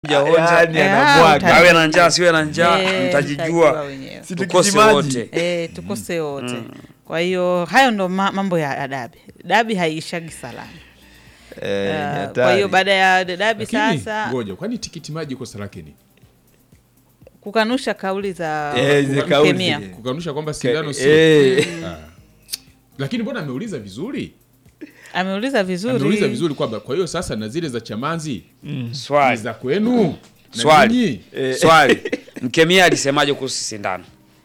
anamwaga awe na njaa siwe na njaa mtajijua tukose wote tukose wote. Kwa hiyo hayo ndo mambo ya dabi. Dabi haishagi salama. Kwa hiyo baada ya dabi sasa ngoja, kwani tikiti maji kosa lake ni kukanusha kauli za Mkemia, kukanusha kwamba sindano si lakini mbona ameuliza vizuri? Ameuliza vizuri kwamba kwa hiyo sasa na zile za Chamanzi swali za kwenu swali Mkemia alisemaje kuhusu sindano?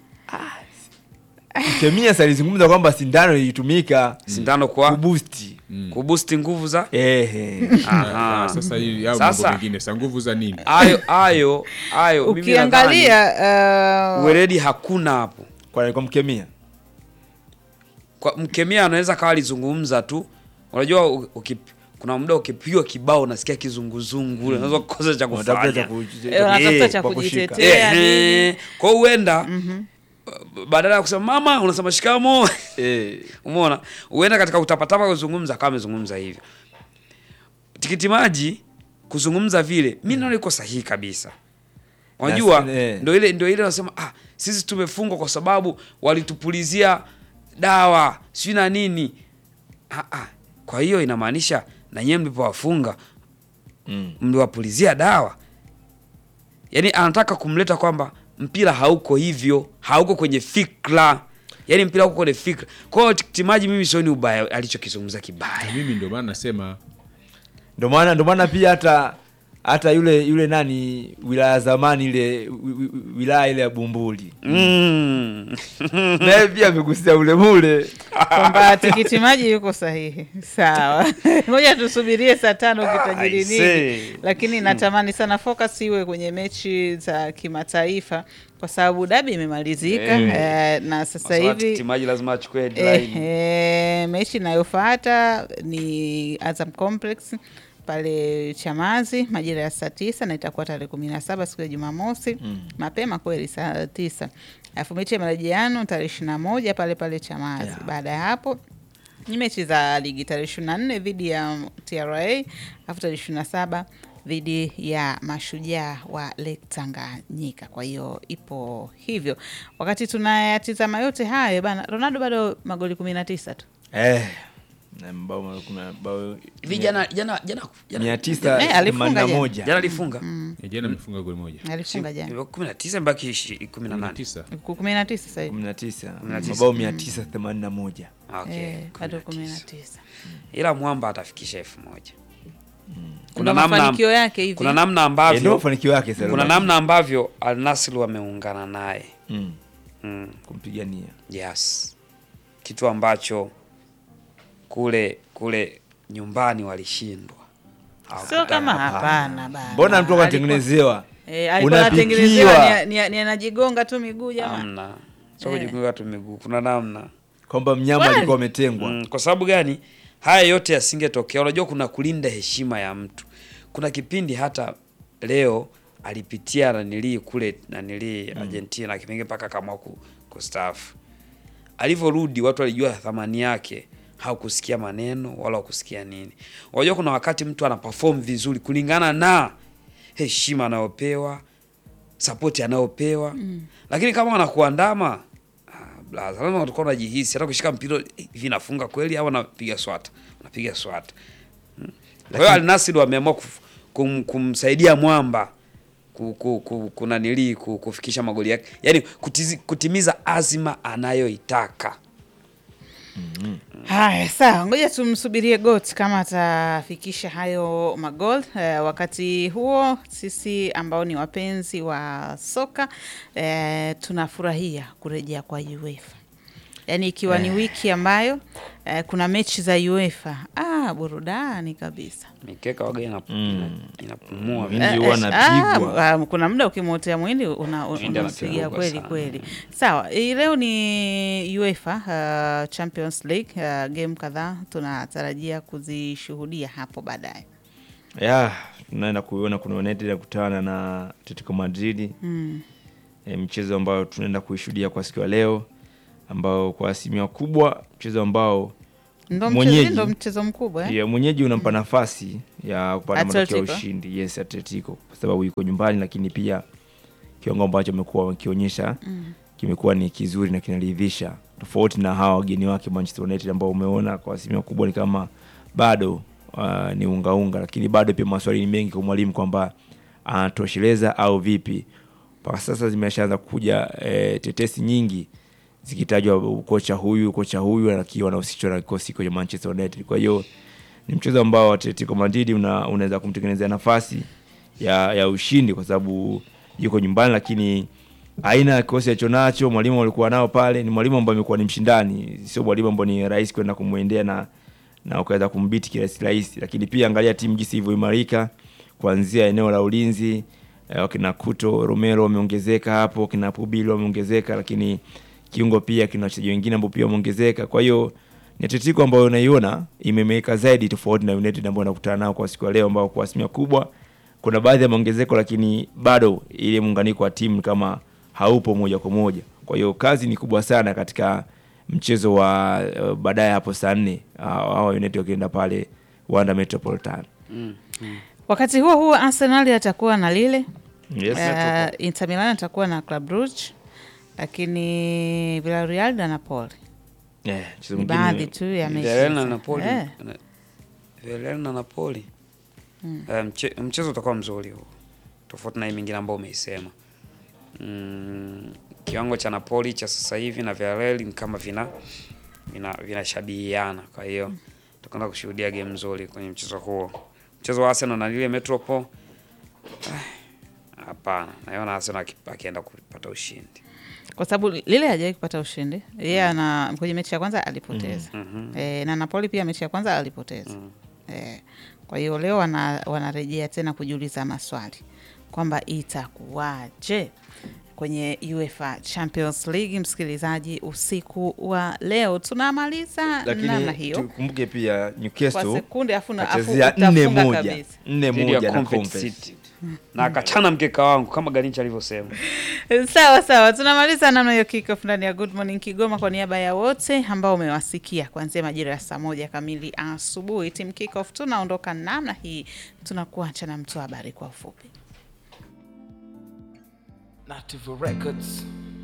Mkemia alizungumza kwamba sindano ilitumika sindano kwa kuboost nguvu za sasa hii yao mambo mengine sa nguvu za nini? Ayo mimi ukiangalia weledi hakuna hapo kwa Mkemia. Kwa Mkemia anaweza kawa alizungumza tu. Unajua kuna muda ukipigwa kibao unasikia kizunguzungu unaweza kukosa cha kufanya. Unatafuta cha kujitetea. Kwa huenda badala ya kusema mama unasema shikamo. Umeona? Huenda katika utapatapa kuzungumza kama amezungumza hivyo. Tikiti maji kuzungumza vile mimi naona iko sahihi kabisa. Unajua ndio ile wanasema sisi tumefungwa kwa sababu walitupulizia dawa si na nini. Kwa hiyo inamaanisha na nyinyi mlipowafunga mliwapulizia dawa. Yaani anataka kumleta kwamba mpira hauko hivyo, hauko kwenye fikra. Yaani mpira hauko kwenye fikra. Kwa hiyo timaji mimi sioni ubaya alichokizungumza kibaya. Mimi ndio maana nasema ndio maana pia hata yule nani wilaya zamani ile wilaya ile ya Bumbuli. Naye pia amegusia ule mule kwamba tikiti maji yuko sahihi. Sawa. Ngoja tusubirie saa 5 kitajiri nini. Lakini natamani sana focus iwe kwenye mechi za kimataifa kwa sababu dabi imemalizika na sasa hivi tikiti maji lazima achukue headline. Mechi inayofuata ni Azam Complex pale Chamazi majira ya saa 9 na itakuwa tarehe 17 siku ya Jumamosi mapema kweli saa 9. Alafu mechi ya marejeano tarehe 21 pale Chamazi. Baada ya hapo ni mechi za ligi tarehe 24 dhidi ya TRA, alafu tarehe 27 dhidi ya Mashujaa wa Lake Tanganyika. Kwa hiyo ipo hivyo. Wakati tunayatizama yote hayo bana, Ronaldo bado magoli 19 tu. Na mbao jana 981 jana alifunga. Jana amefunga goli moja. Alifunga jana. 19 mbaki 18. 19 sasa hivi. 19. Mabao 981. Okay. Bado 19. Ila mwamba atafikisha 1000. Kuna mafanikio yake hivi. Kuna namna ambavyo ndio mafanikio yake sasa. Kuna namna ambavyo Al Nassr wameungana naye. Kumpigania. Yes. Kitu ambacho kule nyumbani walishindwa. Sio kama hapana bana. Mbona mtu akatengenezewa? Alikuwa anatengenezewa ni anajigonga tu miguu jamaa. Hamna. Sio kujigonga tu miguu. Kuna namna kwamba mnyama alikuwa ametengwa. Kwa sababu gani? Haya yote yasingetokea. Unajua kuna kulinda heshima ya mtu. Kuna kipindi hata leo alipitia kule Argentina kipindi mpaka kama kustaafu. Alivyorudi watu walijua thamani yake. Haukusikia maneno wala kusikia nini. Unajua kuna wakati mtu anaperform vizuri kulingana na heshima anayopewa, support anayopewa. Lakini kama wanakuandama blaza lazima utakuwa unajihisi hata kushika mpira hivi nafunga kweli au anapiga swata. Unapiga swata. Kwa hiyo Al Nassr wameamua kumsaidia mwamba kufikisha magoli yake. Yaani kutimiza azima anayoitaka. Haya sawa, ngoja tumsubirie GOAT kama atafikisha hayo magol. Wakati huo sisi ambao ni wapenzi wa soka tunafurahia kurejea kwa UEFA. Yaani ikiwa ni wiki ambayo kuna mechi za UEFA, burudani kabisa. Mikeka waga inapumua vingi wanapigwa. Kuna muda ukimotea mwindi unapiga kweli. Sawa, leo ni UEFA Champions League, game kadhaa tunatarajia kuzishuhudia hapo baadaye. Tunaenda kuiona kuna United kukutana na Atletico Madrid. Mchezo ambao tunaenda kuishuhudia kwa siku ya leo ambao kwa asilimia kubwa mchezo ambao Ndo mchezo mkubwa Yeah, mwenyeji unampa nafasi ya kupata matokeo ya ushindi. Yes, Atletico kwa sababu yuko nyumbani, lakini pia kiwango ambacho amekuwa wakionyesha kimekuwa ni kizuri na kinaridhisha, tofauti na hawa wageni wake Manchester United ambao umeona kwa asilimia kubwa ni kama bado ni unga, lakini bado pia maswali ni mengi kwa mwalimu kwamba anatosheleza au vipi. Mpaka sasa zimeshaanza kuja tetesi nyingi zikitajwa kocha huyu anakiwa anahusishwa na kikosi cha Manchester United. Kwa hiyo ni mchezo ambao Atletico Madrid unaweza kumtengenezea nafasi ya ushindi kwa sababu yuko nyumbani, lakini aina ya kikosi alichonacho, mwalimu alikuwa nao pale, ni mwalimu ambaye amekuwa ni mshindani, sio mwalimu ambaye ni rahisi kwenda kumuendea na ukaweza kumbiti kirahisi. Lakini pia angalia timu jinsi ilivyoimarika kuanzia eneo la ulinzi, kina Kuto Romero wameongezeka hapo, kina Pubilo wameongezeka, lakini kiungo pia kina wachezaji wengine ambao pia wameongezeka. Kwa hiyo ni Atletico ambayo unaiona imemeka zaidi tofauti na United ambao wanakutana nao kwa siku ya leo, ambao kwa asilimia kubwa kuna baadhi ya maongezeko, lakini bado ile muunganiko wa timu kama haupo moja kwa moja. Kwa hiyo kazi ni kubwa sana katika mchezo wa baadaye hapo saa 4 hao United wakienda pale Wanda Metropolitan. Wakati huo Arsenal atakuwa na Lille. Yes, Inter Milan atakuwa na Club Brugge, lakini Villarreal na Napoli. Mchezo mwingine Baadhi tu ya mechi. Villarreal na Napoli. Mchezo utakuwa mzuri huo. Tofauti na mingine ambao umeisema. Kiwango cha Napoli cha sasa hivi na Villarreal ni kama vinashabihiana. Kwa hiyo tutakwenda kushuhudia game nzuri kwenye mchezo huo. Mchezo wa Arsenal na Lille Metropole. Hapana, naona Arsenal akienda kupata ushindi. Kwa sababu Lille hajawahi kupata ushindi. Yeye kwenye mechi ya kwanza alipoteza. Na Napoli pia mechi ya kwanza alipoteza. Kwa hiyo leo wanarejea tena kujiuliza maswali kwamba itakuwaje kwenye UEFA Champions League. Msikilizaji, usiku wa leo tunamaliza namna hiyo. Tukumbuke pia Newcastle kwa sekunde afu 4-1 na Conference. Na akachana mkeka wangu kama Garincha alivyosema. Sawa, tunamaliza namna hiyo kick-off ndani ya Good Morning Kigoma. Kwa niaba ya wote ambao umewasikia kuanzia majira ya saa 1 kamili asubuhi, team kick-off tunaondoka namna hii, tunakuacha na mtu habari kwa ufupi. Native Records.